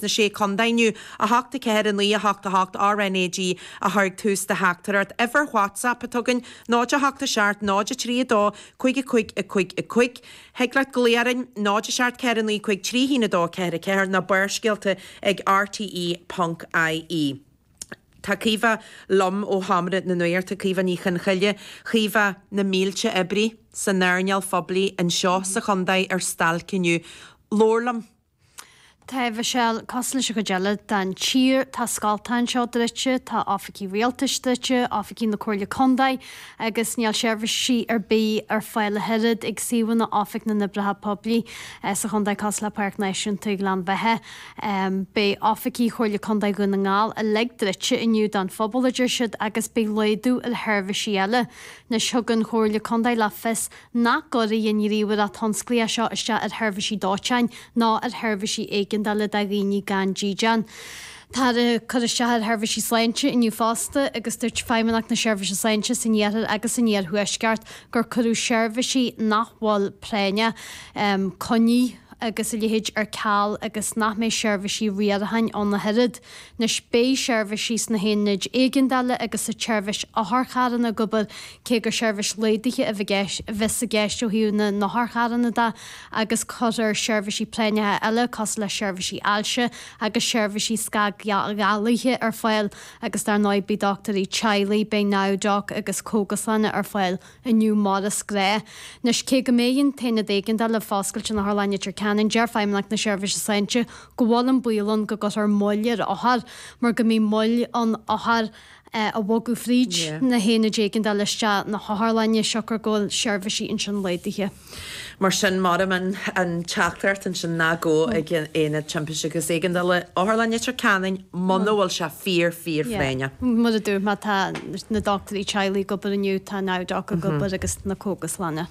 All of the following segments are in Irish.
na sé condainú a hachta ceir an lí a hachta RNAG a thug tús de heachtarart ever WhatsApp a tugan náide hachta seart náide trí dó chuig Heglaat goléarin náide seart ceir an lí chuig trí hína dó ceir na burscialta ag RTE.ie. Tá cífa lom ó hamra na nuir tá cífa ní chunchaile cífa na mílte ebrí san nearneal fobli an seo sa chundaid stalciniu lórlam. Tá bheisiil cosla se go geile den tír tá scaltain seo dreite tá áfaí réaltaiste áfaí na choirla condaid agus níall seirbhí ar bí ar fáile head ag siúhan na áfaic na nibrethe poblí sa chundaid Cosla Park Nation tu Glan Bheithe bé áfaí choirla condaid go na ngáil a le dreite inniu don fphobalidir siad agus bé leidú a thbhí eile na segan choirla condaid le fis nach goí in ríomhar a tonsclí seo iste a thbhí dátein ná a thbhí ag dala da gíní gan jíjan. Tá chu seaad thbhí sleinte inniu fásta agus dúirt feimimeach na seirbhí sleinte san dhéad agus in dhéad thuisceart gur chuú seirbhí nachhil préine coní agus i léhéid ar cáil agus nach mé seirbhí riadahain an na head na spé seirbhí na héid éigendala agus a seirbhís athcharan na gobal cé gur seirbhís léidige a bheits a gceistú hiúna na thcharanna da agus chuir seirbhí pléinethe eile cos le seirbhí ailse agus seirbhí sca gaalaithe ar fáil agus dar 9 bí doctorí Chiley be náideach agus cógaslanna ar fáil iniu máras gré. Nes cé go méonn taine éigendala fáscailte na Harlainne Canan dear feimleach na seirbhí sleinte go bháil an bualan go gur mollir áthar mar go mí moll an áthar a bhgu fríd na héna dégan de leiste na Harlainne seochar ggóil seirbhí in sin leidige. Mar sin marman an teachart an sin nágó ag éad championship agus éigendala Harlainne Canan manhfuil se fír féine. Mu a dú má tá na doctorí Chiley go iniu tá náideach a go agus na cógaslanna.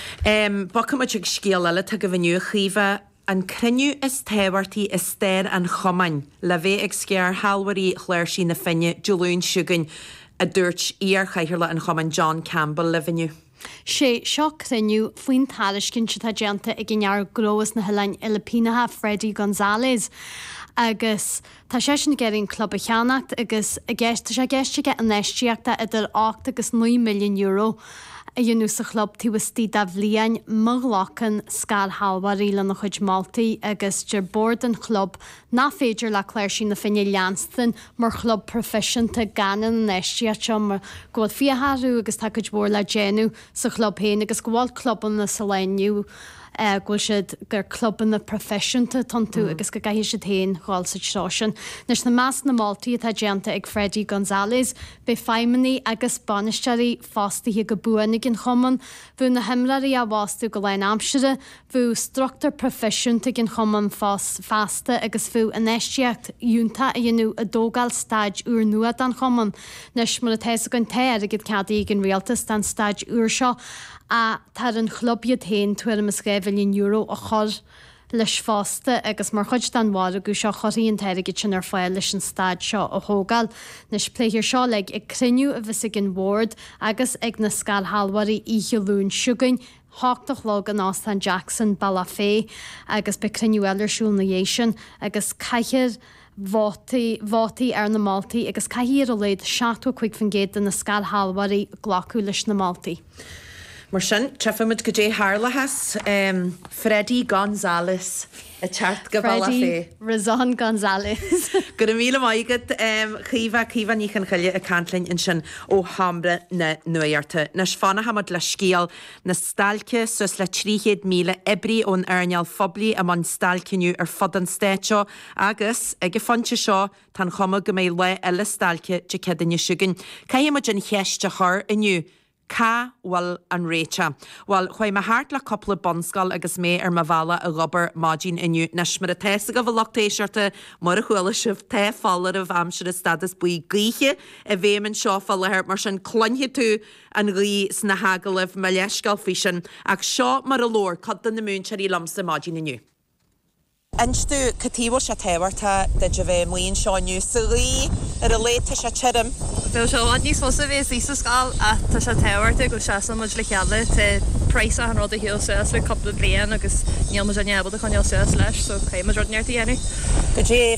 Ba cum ag scéal eile tu go bhniu chiomh an cruniú is téhairtaí is stéir an chomain le bheith ag scear halhairí chléir sin na finne Jolún Sugan a dúirt ar chaithirla an chomain John Campbell le bhniu. sé seo cruniú faoin tariscin se tá déanta ag gnear glóas na Helainn Ilipínathe Freddie González agus tá sé sin géirín club a cheannacht agus a gceiste sé gceiste an éisteachta idir 8 agus 9 milliún euro a dionú sa club tíhastí da bhliain moghlachan scar halbarí le na chuid Maltaí agus de board an club ná féidir le chléir sin na finne leanstan mar club proficienta ganan na éisteachta mar ggóil fiotharú agus tá chuid bór le déanú sa club héin agus gháil cluban na Saléniu ghfuil siad gur cluban na professionta tanú agus go gaithí siad héin cháil sa trásin. Nes na más na Maltaí atá déanta ag Freddie González be feimimeí agus banisteirí fástaí go buannig in choman, bhú na himraí a bhástú go lein amsire, bhú structar professionta gin choman fásta agus bhú an éisteacht únta a dionú a dógáil staid úr nuad an choman, nes mar a teise gon téir a gid cadí gin réaltas den staid úr seo a tar an chlubbiad héin tuair am €5 million a chur leis fásta agus mar chuid den bhar a go seo choiríon teirigid sin ar fáil leis an staid seo a thógáil. Nes pléithir seo le ag cruniú a bheits an ward agus ag na scar halhairí Jolún Sugan háach le an Austin Jackson Balafé agus be cruniú eilersúil na dhééis agus caiithir Vátaí ar na Maltaí agus caiithir a léad 7 fan géad na scar halhairí ghlacu leis na Maltaí. Mar sin trefamid go dé Harlahas Freddie González a teart go bhla fé. Razan González. Go míle maigad chiomh ní an chuile a cantlainn in sin ó hambre na nuirta. Nas fanna hamad le scéal na stalce sus le 300 míle ebrí ón airneal fobli a man stalciniu ar fod an stéiteo agus ag go fonte seo tan chuma go mé le eile stalce de cedanne Sugan. Caimime gin cheiste th iniu. Cá bhfuil an réite. Bhil chuid me háart le coppla bonscal agus mé ar ma bhela a gobar mádín iniu nes mar a teise go bhlachtéisiirta mar a chuile sibh te fallar a bhamsir a stadas buí gaiche a bhéman seo fallir mar sin clonhe tú an rí sna hagalah me leiscal fi sin ag seo mar a lór codan na múnseí lamsa mádín iniu. Instú catíbhil se téhairta de bheith muon seáinniu sa rí ar a léta se tirim. Bhil seáin níos fosa bhés í sa scáil a tá se téhairta go se muid le cheala te preisa an rud a hiúil suas le coppla blian agus níl mu a nebal a chuneal suas leis so chéime rodneirta dhéanú. Go dé